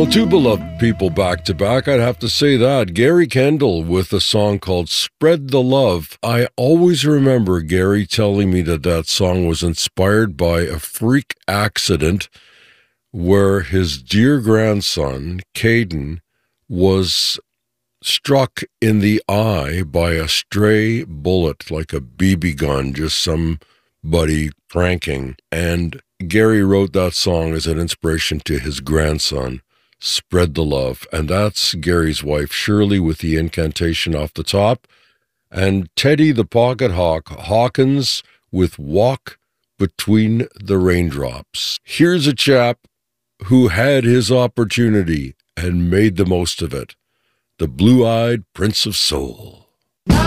Well, two beloved people back to back, I'd have to say that. Gary Kendall with a song called Spread the Love. I always remember Gary telling me that that song was inspired by a freak accident where his dear grandson, Caden, was struck in the eye by a stray bullet, like a BB gun, just somebody pranking. And Gary wrote that song as an inspiration to his grandson. Spread the Love. And that's Gary's wife, Shirley, with the incantation off the top. And Teddy the Pocket Hawk Hawkins with Walk Between the Raindrops. Here's a chap who had his opportunity and made the most of it. The Blue-Eyed Prince of Soul.